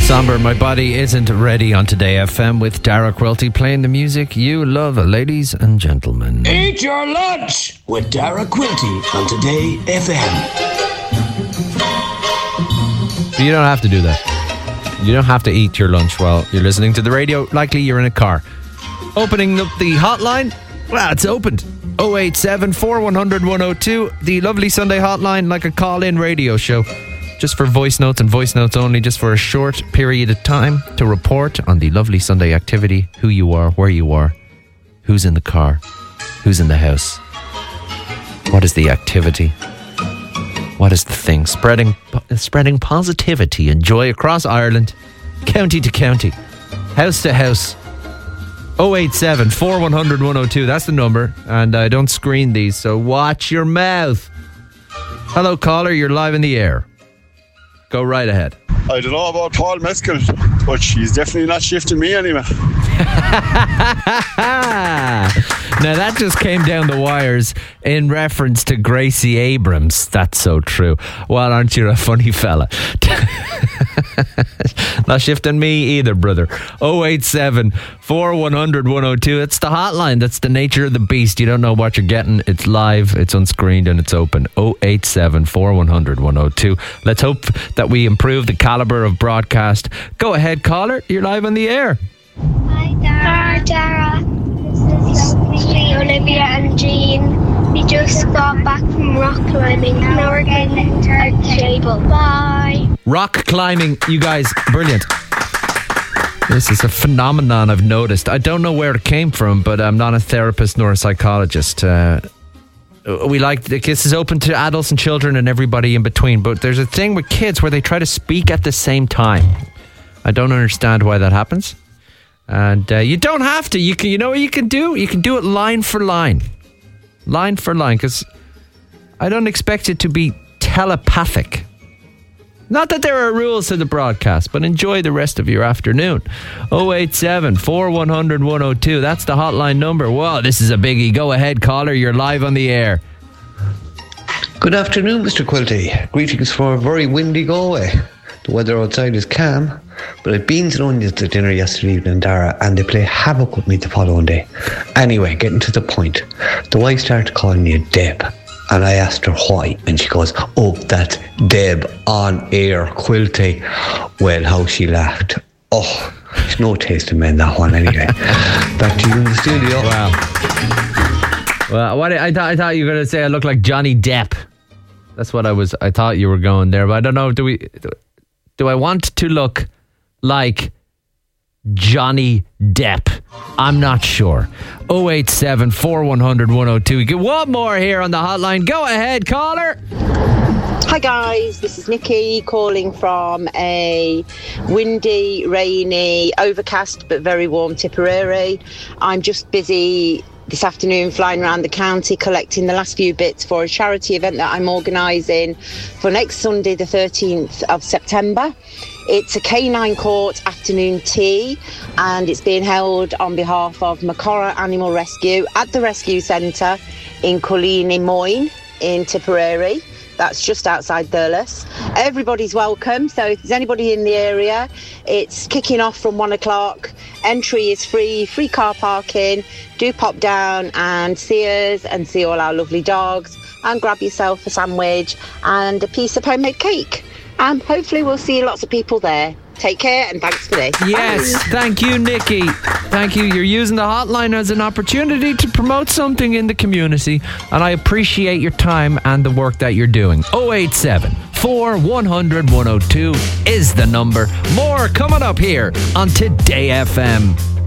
Somber, My Body Isn't Ready on Today FM with Dara Quilty playing the music you love, ladies and gentlemen. Eat your lunch with Dara Quilty on Today FM. You don't have to do that. You don't have to eat your lunch while you're listening to the radio. Likely you're in a car. Opening up the hotline. Well, it's opened. 087 4100 102. The lovely Sunday hotline, like a call-in radio show. Just for voice notes and voice notes only, just for a short period of time to report on the lovely Sunday activity, who you are, where you are, who's in the car, who's in the house, what is the activity, what is the thing, spreading positivity and joy across Ireland, county to county, house to house. 087 4100 102, that's the number, and I don't screen these, so watch your mouth. Hello caller, you're live in the air. Go right ahead. I don't know about Paul Mescal, but she's definitely not shifting me anyway. Now that just came down the wires in reference to Gracie Abrams. That's so true. Well, aren't you a funny fella? Not shifting me either, brother. 087 4100 102. It's the hotline. That's the nature of the beast. You don't know what you're getting. It's live, it's unscreened, and it's open. 087 4100 102. Let's hope that we improve the caliber of broadcast. Go ahead, caller. You're live on the air. Hi, Dara. This is Olivia and Jean. We just got back from rock climbing. Now we're getting to our table. Bye. Rock climbing, you guys, brilliant. This is a phenomenon I've noticed. I don't know where it came from, but I'm not a therapist nor a psychologist. This is open to adults and children and everybody in between, but there's a thing with kids where they try to speak at the same time. I don't understand why that happens. And you don't have to. You know what you can do? You can do it line for line. Line for line, because I don't expect it to be telepathic. Not that there are rules to the broadcast, but enjoy the rest of your afternoon. 087 4100 102. That's the hotline number. Wow, this is a biggie. Go ahead, caller. You're live on the air. Good afternoon, Mr. Quilty. Greetings from a very windy Galway. The weather outside is calm, but I had beans and onions to dinner yesterday evening, Dara, and they play havoc with me the following day. Anyway, getting to the point, the wife started calling me a Deb, and I asked her why, and she goes, "Oh, that's Deb on air Quilty." Well, how she laughed. Oh, there's no taste in men, that one anyway. Back to you in the studio. Wow. Well, what I thought you were going to say I look like Johnny Depp. That's what I thought you were going there, but I don't know, do I want to look like Johnny Depp? I'm not sure. 087 4100 102. We get one more here on the hotline. Go ahead, caller. Hi guys, this is Nikki calling from a windy, rainy, overcast but very warm Tipperary. I'm just busy this afternoon flying around the county collecting the last few bits for a charity event that I'm organising for next Sunday the 13th of September. It's a canine court afternoon tea and it's being held on behalf of Macora Animal Rescue at the Rescue Centre in Culleany Moyne in Tipperary. That's just outside Thurles. Everybody's welcome, so if there's anybody in the area, it's kicking off from 1 o'clock. Entry is free car parking. Do pop down and see us and see all our lovely dogs and grab yourself a sandwich and a piece of homemade cake. Hopefully we'll see lots of people there. Take care and thanks for this. Yes, thank you, Nikki. Thank you. You're using the hotline as an opportunity to promote something in the community, and I appreciate your time and the work that you're doing. 087 4100 102 is the number. More coming up here on Today FM.